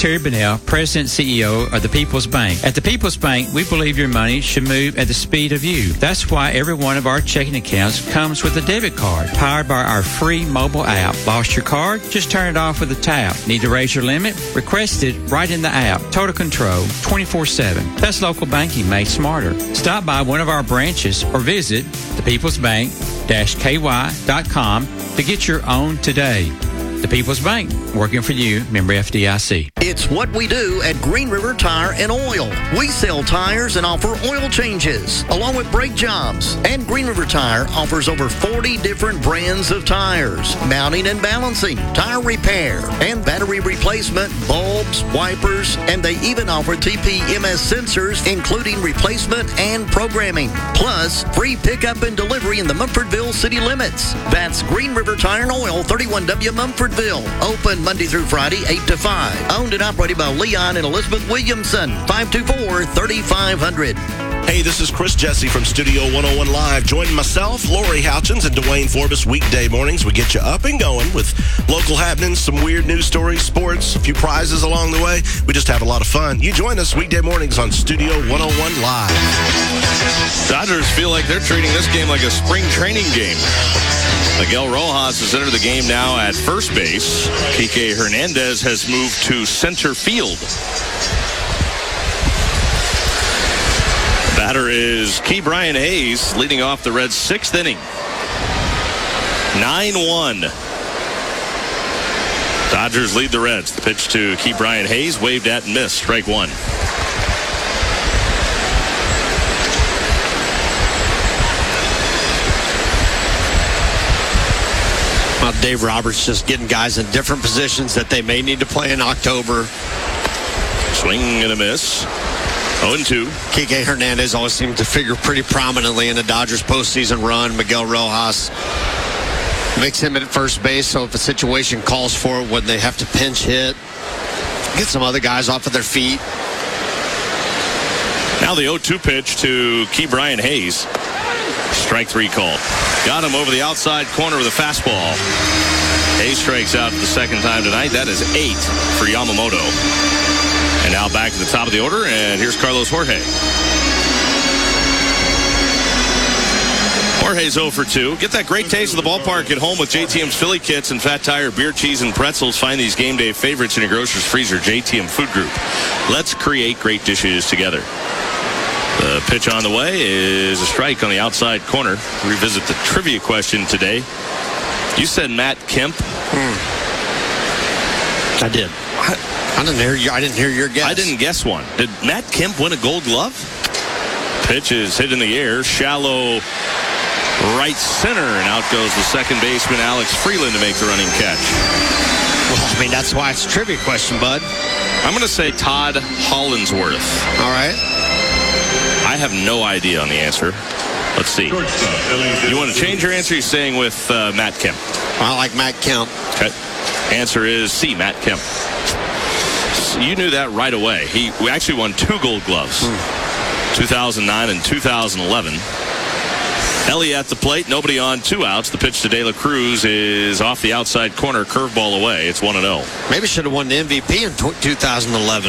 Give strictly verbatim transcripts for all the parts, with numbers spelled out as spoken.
Terry Bunnell, President and C E O of the People's Bank. At the People's Bank, we believe your money should move at the speed of you. That's why every one of our checking accounts comes with a debit card, powered by our free mobile app. Lost your card? Just turn it off with a tap. Need to raise your limit? Request it right in the app. Total control, twenty-four seven. That's local banking made smarter. Stop by one of our branches or visit the peoples bank dash k y dot com to get your own today. The People's Bank, working for you, member F D I C. It's what we do at Green River Tire and Oil. We sell tires and offer oil changes, along with brake jobs. And Green River Tire offers over forty different brands of tires, mounting and balancing, tire repair, and battery replacement, bulbs, wipers, and they even offer T P M S sensors, including replacement and programming. Plus, free pickup and delivery in the Mumfordville city limits. That's Green River Tire and Oil, thirty-one W Mumfordville. Open Monday through Friday, eight to five. Owned and operated by Leon and Elizabeth Williamson. five two four, three five zero zero. Hey, this is Chris Jesse from Studio one oh one Live. Join myself, Lori Houchins, and Dwayne Forbes weekday mornings. We get you up and going with local happenings, some weird news stories, sports, a few prizes along the way. We just have a lot of fun. You join us weekday mornings on Studio one oh one Live. Dodgers feel like they're treating this game like a spring training game. Miguel Rojas has entered the game now at first base. Kike Hernandez has moved to center field. Batter is Ke'Bryan Hayes, leading off the Reds' sixth inning. nine one. Dodgers lead the Reds. The pitch to Ke'Bryan Hayes, waved at and missed. Strike one. Well, Dave Roberts just getting guys in different positions that they may need to play in October. Swing and a miss. oh and two. Kike Hernandez always seems to figure pretty prominently in the Dodgers postseason run. Miguel Rojas makes him at first base, so if a situation calls for it when they have to pinch hit, get some other guys off of their feet. Now the oh two pitch to Ke'Bryan Hayes. Strike three call. Got him over the outside corner with a fastball. Hayes strikes out the second time tonight. That is eight for Yamamoto. And now back to the top of the order, and here's Carlos Jorge. Jorge's oh for two. Get that great taste of the ballpark at home with J T M's Philly Kits and Fat Tire beer, cheese, and pretzels. Find these game day favorites in your grocer's freezer. J T M Food Group. Let's create great dishes together. The pitch on the way is a strike on the outside corner. Revisit the trivia question today. You said Matt Kemp. Hmm. I did. I, I didn't hear you. I didn't hear your guess. I didn't guess one. Did Matt Kemp win a Gold Glove? Pitch is hit in the air, shallow right center, and out goes the second baseman Alex Freeland to make the running catch. Well, I mean, that's why it's a trivia question, bud. I'm going to say Todd Hollinsworth. All right. I have no idea on the answer. Let's see. You want to change your answer? You're staying with uh, Matt Kemp. I like Matt Kemp. Okay. Answer is C, Matt Kemp. You knew that right away. He we actually won two Gold Gloves, hmm. two thousand nine and two thousand eleven. Ellie at the plate, nobody on, two outs. The pitch to De La Cruz is off the outside corner, curveball away. It's one and oh. Maybe should have won the M V P in two thousand eleven.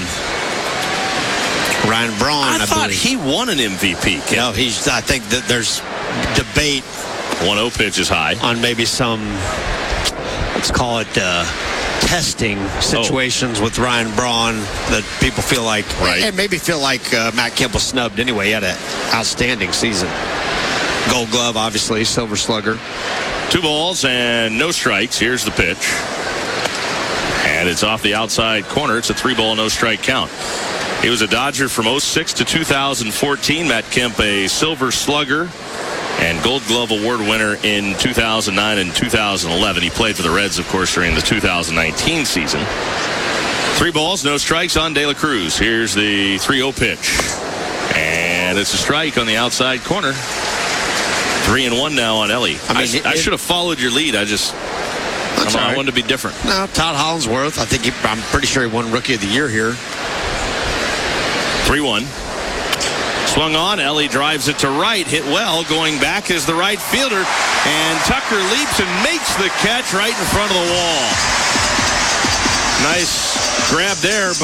Ryan Braun, I, I thought believe. he won an M V P. Ken. No, he's. I think that there's debate. one oh pitch is high. On maybe some, let's call it uh, testing situations oh. with Ryan Braun that people feel like, right. and maybe feel like uh, Matt Kemp was snubbed anyway. He had an outstanding season. Gold Glove, obviously, Silver Slugger. Two balls and no strikes. Here's the pitch. And it's off the outside corner. It's a three ball, no strike count. He was a Dodger from oh six to two thousand fourteen. Matt Kemp, a Silver Slugger and Gold Glove Award winner in two thousand nine and two thousand eleven. He played for the Reds, of course, during the two thousand nineteen season. Three balls, no strikes on De La Cruz. Here's the three oh pitch. And it's a strike on the outside corner. Three and one now on Ellie. I, mean, I, it, I should have followed your lead. I just I, right. I wanted to be different. No, Todd Hollinsworth. I think he, I'm pretty sure he won Rookie of the Year here. three one. Swung on. Ellie drives it to right. Hit well. Going back is the right fielder. And Tucker leaps and makes the catch right in front of the wall. Nice grab there.